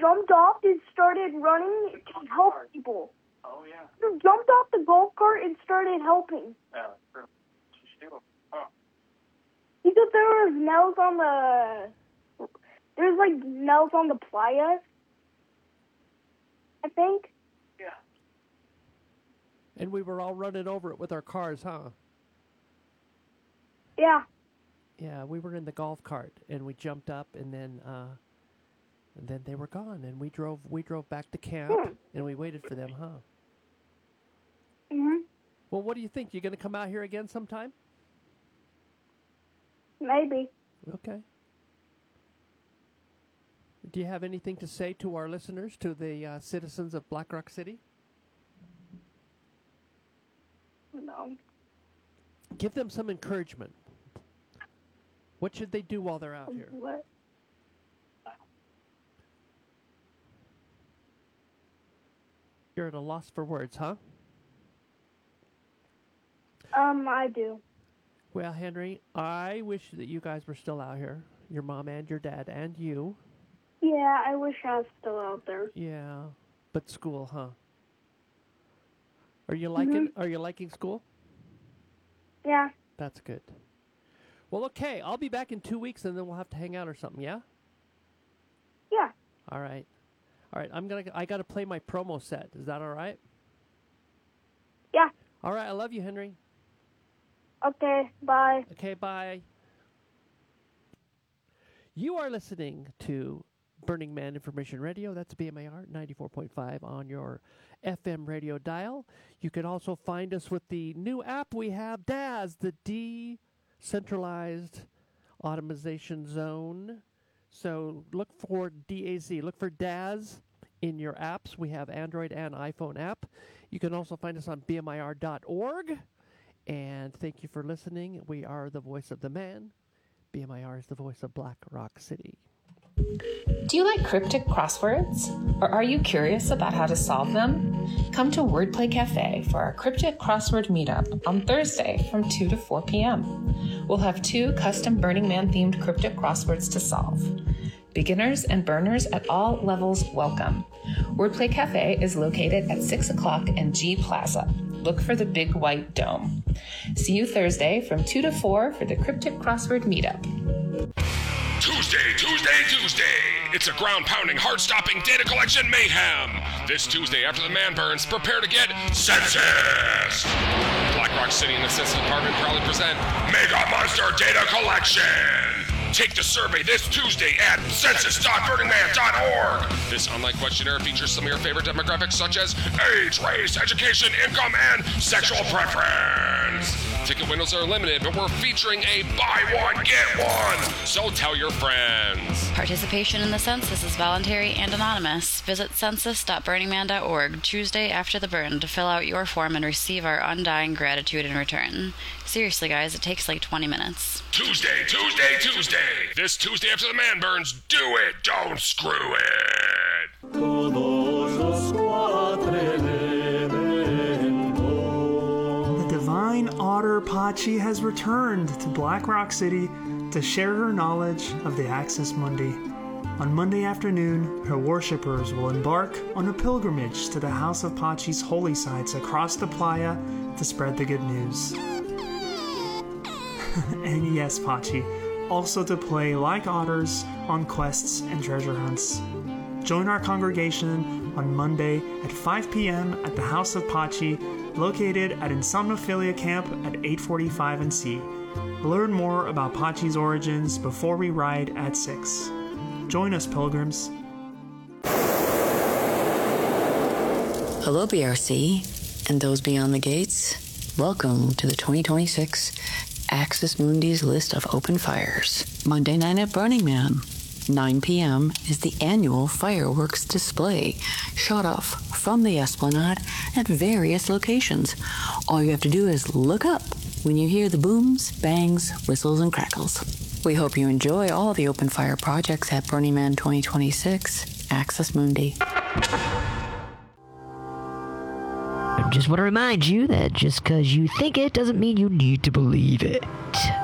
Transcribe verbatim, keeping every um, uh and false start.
jumped off and started running to help people. Oh, yeah. He jumped off the golf cart and started helping. Yeah, true. Huh. He said there was nails on the... There's, like, nails on the playa, I think. Yeah. And we were all running over it with our cars, huh? Yeah. Yeah, we were in the golf cart, and we jumped up, and then... Uh, And then they were gone, and we drove we drove back to camp, Hmm. and we waited for them, huh? Mm-hmm. Well, what do you think? You going to come out here again sometime? Maybe. Okay. Do you have anything to say to our listeners, to the uh, citizens of Black Rock City? No. Give them some encouragement. What should they do while they're out here? What? You're at a loss for words, huh? Um, I do. Well, Henry, I wish that you guys were still out here. Your mom and your dad and you. Yeah, I wish I was still out there. Yeah, but school, huh? Are you liking Mm-hmm. Are you liking school? Yeah. That's good. Well, okay, I'll be back in two weeks, and then we'll have to hang out or something. Yeah. Yeah. All right. All right. I'm gonna. I gotta play my promo set. Is that all right? Yeah. All right. I love you, Henry. Okay, bye. Okay. Bye. You are listening to Burning Man Information Radio. That's B M A R ninety-four point five on your F M radio dial. You can also find us with the new app we have, D A Z, the Decentralized Automation Zone. So look for D A Z. Look for D A Z in your apps. We have Android and iPhone app. You can also find us on B M I R dot org. And thank you for listening. We are the voice of the man. B M I R is the voice of Black Rock City. Do you like cryptic crosswords? Or are you curious about how to solve them? Come to Wordplay Cafe for our cryptic crossword meetup on Thursday from two to four p.m. We'll have two custom Burning Man themed cryptic crosswords to solve. Beginners and burners at all levels welcome. Wordplay Cafe is located at six o'clock in G Plaza. Look for the big white dome. See you Thursday from two to four for the cryptic crossword meetup. Tuesday, Tuesday, Tuesday. It's a ground-pounding, heart-stopping data collection mayhem. This Tuesday, after the man burns, prepare to get census. Black Rock City and the Census Department proudly present Mega Monster Data Collection. Take the survey this Tuesday at census dot burning man dot org. This online questionnaire features some of your favorite demographics such as age, race, education, income, and sexual preference. Ticket windows are limited, but we're featuring a buy one, get one. So tell your friends. Participation in the census is voluntary and anonymous. Visit census dot burning man dot org Tuesday after the burn to fill out your form and receive our undying gratitude in return. Seriously, guys, it takes like twenty minutes. Tuesday, Tuesday, Tuesday. This Tuesday after the man burns, do it, don't screw it. The Divine Otter Pachi has returned to Black Rock City to share her knowledge of the Axis Mundi. On Monday afternoon, her worshippers will embark on a pilgrimage to the House of Pachi's holy sites across the playa to spread the good news. And yes, Pachi, also to play like otters on quests and treasure hunts. Join our congregation on Monday at five p.m. at the House of Pachi, located at Insomnophilia Camp at eight forty-five and C. Learn more about Pachi's origins before we ride at six. Join us, pilgrims. Hello, B R C, and those beyond the gates. Welcome to the twenty twenty-six Axis Mundi's list of open fires. Monday night at Burning Man, nine p.m. is the annual fireworks display, shot off from the Esplanade at various locations. All you have to do is look up when you hear the booms, bangs, whistles, and crackles. We hope you enjoy all the open fire projects at Burning Man twenty twenty-six, Axis Mundi. I just want to remind you that just because you think it doesn't mean you need to believe it.